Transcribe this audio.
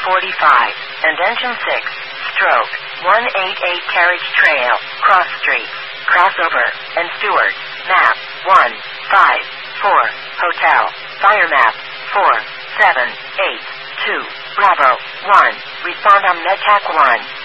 and engine 6, stroke, 188 carriage trail, cross street, crossover, and Stewart, map, 154, hotel, fire map, 4782, Bravo, 1, respond on MedTac 1.